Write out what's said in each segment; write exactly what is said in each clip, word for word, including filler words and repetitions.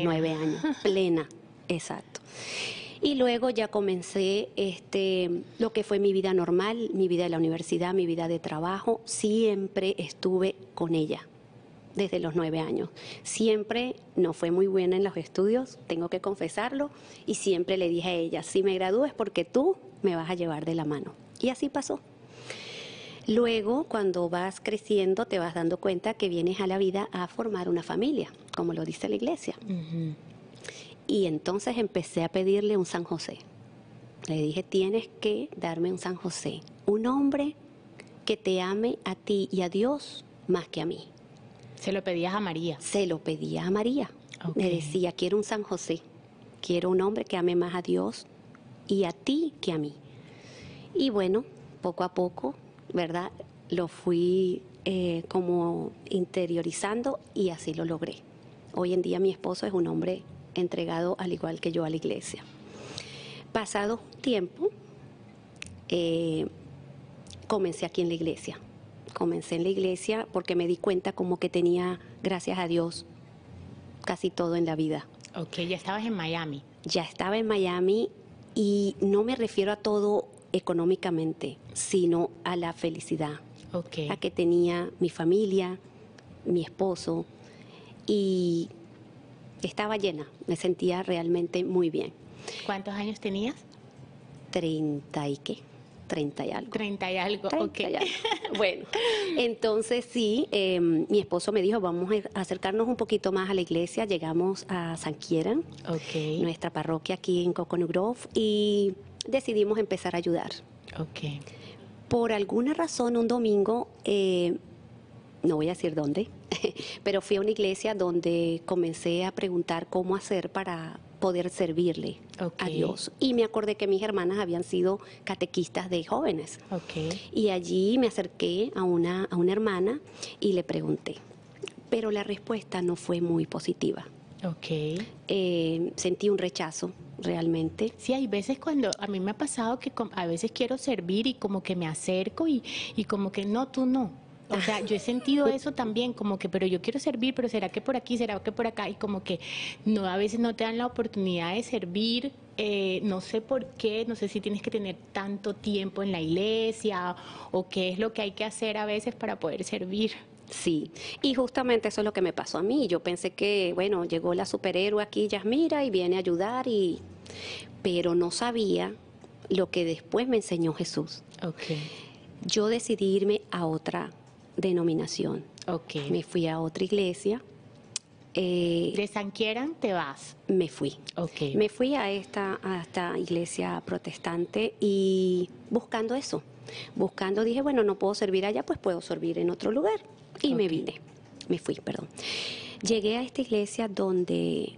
nueve años, plena, exacto. Y luego ya comencé este, lo que fue mi vida normal, mi vida de la universidad, mi vida de trabajo. Siempre estuve con ella desde los nueve años. Siempre no fue muy buena en los estudios, tengo que confesarlo, y siempre le dije a ella, si me gradúo es porque tú me vas a llevar de la mano. Y así pasó. Luego, cuando vas creciendo, te vas dando cuenta que vienes a la vida a formar una familia, como lo dice la iglesia. Uh-huh. Y entonces empecé a pedirle un San José. Le dije, tienes que darme un San José, un hombre que te ame a ti y a Dios más que a mí. ¿Se lo pedías a María? Se lo pedía a María. Okay. Le decía, quiero un San José, quiero un hombre que ame más a Dios y a ti que a mí. Y bueno, poco a poco, ¿verdad? Lo fui eh, como interiorizando y así lo logré. Hoy en día mi esposo es un hombre entregado al igual que yo a la iglesia. Pasado un tiempo, eh, comencé aquí en la iglesia. Comencé en la iglesia porque me di cuenta como que tenía, gracias a Dios, casi todo en la vida. Ok, ya estabas en Miami. Ya estaba en Miami y no me refiero a todo económicamente, sino a la felicidad. Okay. A que tenía mi familia, mi esposo, y estaba llena, me sentía realmente muy bien. ¿Cuántos años tenías? Treinta y qué, treinta y algo. Treinta y algo, Treinta ok. y algo. Bueno, entonces sí, eh, mi esposo me dijo, vamos a acercarnos un poquito más a la iglesia. Llegamos a San Kieran, Okay. nuestra parroquia aquí en Coconut Grove, y decidimos empezar a ayudar. Ok. Por alguna razón, un domingo, eh, no voy a decir dónde, pero fui a una iglesia donde comencé a preguntar cómo hacer para poder servirle Okay. a Dios. Y me acordé que mis hermanas habían sido catequistas de jóvenes. Okay. Y allí me acerqué a una, a una hermana y le pregunté. Pero la respuesta no fue muy positiva. Ok. Eh, sentí un rechazo realmente. Sí, hay veces cuando a mí me ha pasado que com- a veces quiero servir y como que me acerco y, y como que no, tú no. O sea, yo he sentido eso también, como que, pero yo quiero servir, pero ¿será que por aquí, será que por acá? Y como que no, a veces no te dan la oportunidad de servir, eh, no sé por qué, no sé si tienes que tener tanto tiempo en la iglesia o qué es lo que hay que hacer a veces para poder servir. Sí, y justamente eso es lo que me pasó a mí. Yo pensé que, bueno, llegó la superhéroe aquí, Yasmira, y viene a ayudar, y pero no sabía lo que después me enseñó Jesús. Ok, Yo decidí irme a otra denominación. ok. Me fui a otra iglesia. eh, De San Kieran te vas. me fui. Ok. Me fui a esta, a esta iglesia protestante y buscando eso, buscando, dije, bueno, no puedo servir allá, pues puedo servir en otro lugar. Y me Ok. vine, me fui, perdón. Llegué a esta iglesia donde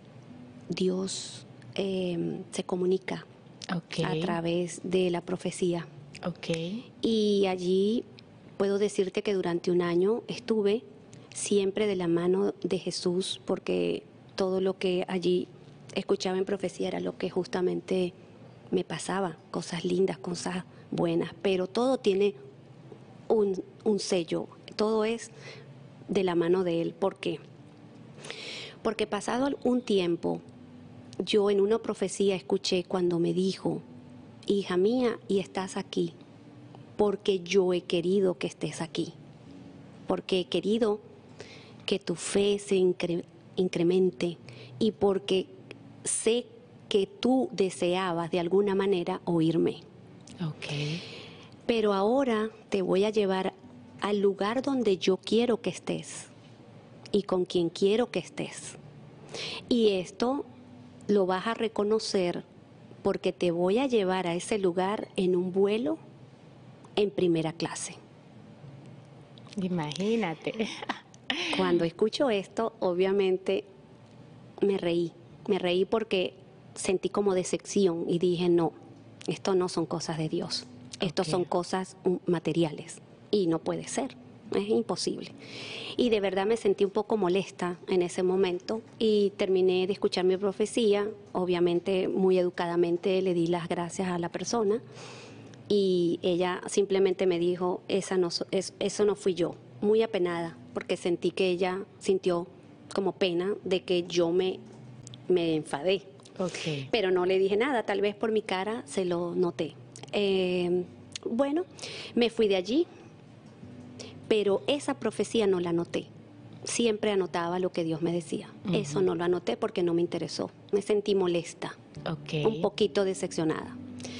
Dios eh, se comunica Ok. a través de la profecía. Ok. Y allí puedo decirte que durante un año estuve siempre de la mano de Jesús, porque todo lo que allí escuchaba en profecía era lo que justamente me pasaba, cosas lindas, cosas buenas, pero todo tiene un, un sello, todo es de la mano de Él. ¿Por qué? Porque pasado un tiempo, yo en una profecía escuché cuando me dijo, hija mía, y estás aquí, porque yo he querido que estés aquí, porque he querido que tu fe se incre- incremente y porque sé que tú deseabas de alguna manera oírme. Ok. Pero ahora te voy a llevar al lugar donde yo quiero que estés y con quien quiero que estés. Y esto lo vas a reconocer porque te voy a llevar a ese lugar en un vuelo en primera clase. Imagínate. Cuando escucho esto, obviamente me reí, me reí porque sentí como decepción y dije, no, esto no son cosas de Dios, estos Ok. son cosas um, materiales y no puede ser, es imposible. Y de verdad me sentí un poco molesta en ese momento y terminé de escuchar mi profecía, obviamente muy educadamente le di las gracias a la persona y ella simplemente me dijo, Esa no, so- es, eso no fui yo, muy apenada porque sentí que ella sintió como pena de que yo me me enfadé. Ok. Pero no le dije nada, tal vez por mi cara se lo noté. Eh, bueno, me fui de allí, pero esa profecía no la anoté. Siempre anotaba lo que Dios me decía. Uh-huh. Eso no lo anoté porque no me interesó. Me sentí molesta, okay. un poquito decepcionada.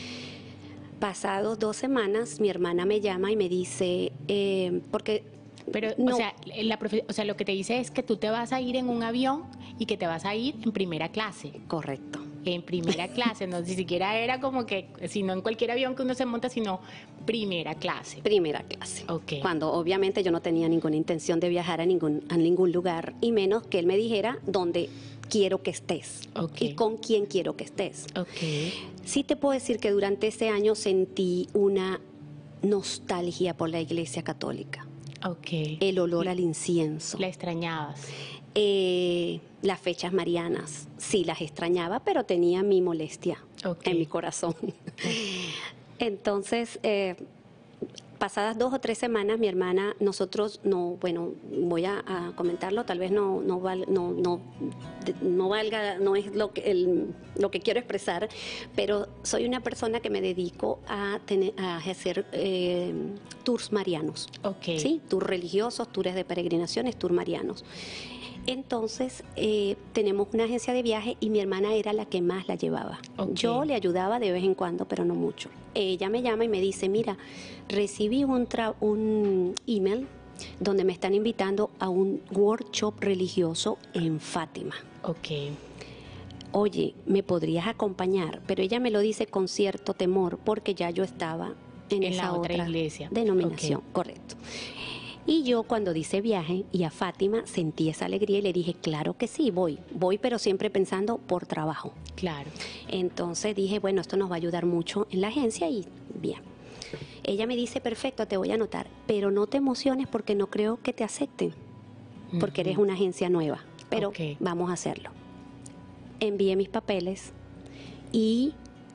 Pasados dos semanas, mi hermana me llama y me dice, eh, porque... Pero, no, o sea, la profe- o sea, lo que te dice es que tú te vas a ir en un avión y que te vas a ir en primera clase. Correcto. En primera clase, no ni siquiera era como que, sino en cualquier avión que uno se monta, sino primera clase. Primera clase. Okay. Cuando obviamente yo no tenía ninguna intención de viajar a ningún, a ningún lugar, y menos que él me dijera dónde quiero que estés, okay. y con quién quiero que estés. Okay. Sí te puedo decir que durante ese año sentí una nostalgia por la Iglesia Católica. Okay. El olor al incienso. ¿La extrañabas? Eh, las fechas marianas, sí las extrañaba, pero tenía mi molestia okay. en mi corazón. Okay. Entonces, eh, pasadas dos o tres semanas, mi hermana, nosotros no, bueno, voy a, a comentarlo, tal vez no, no, val, no, no, no valga, no es lo que, el, lo que quiero expresar, pero soy una persona que me dedico a, tener, a hacer eh, tours marianos, okay. ¿sí? Tours religiosos, tours de peregrinaciones, tours marianos. Entonces, eh, tenemos una agencia de viaje y mi hermana era la que más la llevaba. Okay. Yo le ayudaba de vez en cuando, pero no mucho. Ella me llama y me dice, mira, recibí un, tra un email donde me están invitando a un workshop religioso en Fátima. Ok. Oye, ¿me podrías acompañar? Pero ella me lo dice con cierto temor porque ya yo estaba en, en esa la otra, otra iglesia. denominación. Okay. Correcto. Y yo cuando dice viaje y a Fátima sentí esa alegría y le dije, claro que sí, voy, voy pero siempre pensando por trabajo. Claro. Entonces dije, bueno, esto nos va a ayudar mucho en la agencia y bien. Ella me dice, perfecto, te voy a anotar, pero no te emociones porque no creo que te acepten, porque uh-huh. eres una agencia nueva, pero okay. vamos a hacerlo. Envié mis papeles y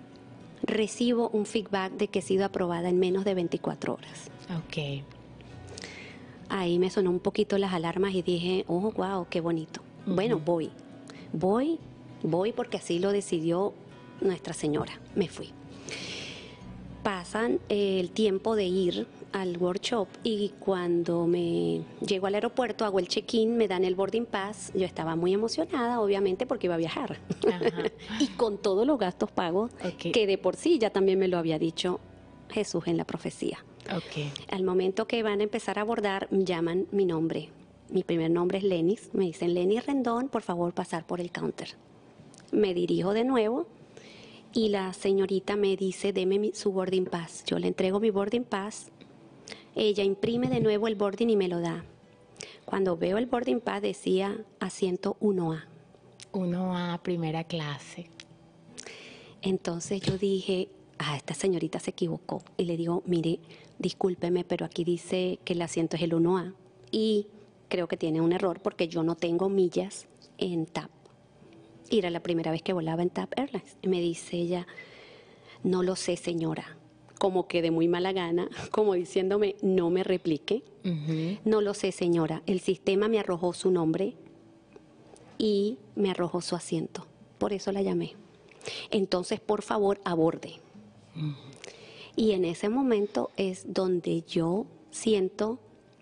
recibo un feedback de que he sido aprobada en menos de veinticuatro horas. Ok. Ahí me sonó un poquito las alarmas y dije, oh, wow, qué bonito. Uh-huh. Bueno, voy, voy, voy porque así lo decidió Nuestra Señora. Me fui. Pasan eh, el tiempo de ir al workshop y cuando me llego al aeropuerto, hago el check-in, me dan el boarding pass. Yo estaba muy emocionada, obviamente, porque iba a viajar. Ajá. Y con todos los gastos pagos, okay. que de por sí ya también me lo había dicho Jesús en la profecía. Okay. Al momento que van a empezar a abordar, llaman mi nombre. Mi primer nombre es Lenis. Me dicen, Lenis Rendón, por favor, pasar por el counter. Me dirijo de nuevo y la señorita me dice, deme mi, su boarding pass. Yo le entrego mi boarding pass. Ella imprime de nuevo el boarding y me lo da. Cuando veo el boarding pass decía asiento uno A. uno A, primera clase. Entonces yo dije, ah, esta señorita se equivocó. Y le digo, mire, discúlpeme, pero aquí dice que el asiento es el uno A. Y creo que tiene un error porque yo no tengo millas en T A P. Y era la primera vez que volaba en T A P Airlines. Y me dice ella, no lo sé, señora. Como que de muy mala gana, como diciéndome, no me replique. Uh-huh. No lo sé, señora. El sistema me arrojó su nombre y me arrojó su asiento. Por eso la llamé. Entonces, por favor, aborde. Uh-huh. Y en ese momento es donde yo siento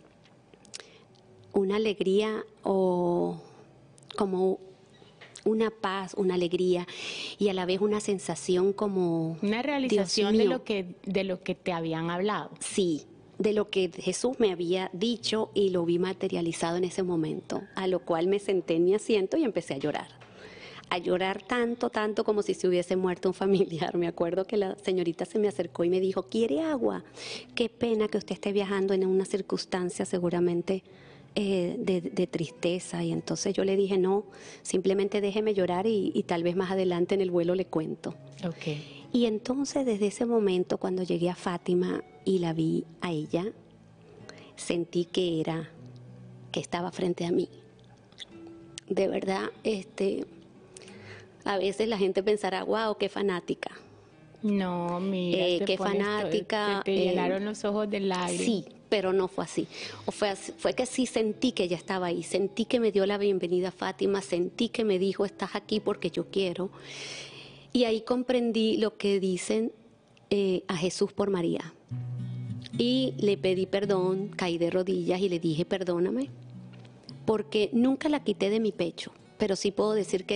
una alegría o como una paz, una alegría y a la vez una sensación como una realización de lo que de lo que te habían hablado. Sí, de lo que Jesús me había dicho y lo vi materializado en ese momento, a lo cual me senté en mi asiento y empecé a llorar. A llorar tanto, tanto como si se hubiese muerto un familiar. Me acuerdo que la señorita se me acercó y me dijo, ¿quiere agua? Qué pena que usted esté viajando en una circunstancia seguramente eh, de, de tristeza. Y entonces yo le dije, no, simplemente déjeme llorar y, y tal vez más adelante en el vuelo le cuento. Okay. Y entonces desde ese momento, cuando llegué a Fátima y la vi a ella, sentí que era, que estaba frente a mí. De verdad, este... a veces la gente pensará, wow, qué fanática. No, mira, eh, te qué pones fanática. Todo, te, te llenaron eh, los ojos de lágrimas. Sí, pero no fue así. O fue, así- fue que sí sentí que ella estaba ahí, sentí que me dio la bienvenida a Fátima, sentí que me dijo, estás aquí porque yo quiero. Y ahí comprendí lo que dicen eh, a Jesús por María. Y le pedí perdón, caí de rodillas y le dije, perdóname, porque nunca la quité de mi pecho, pero sí puedo decir que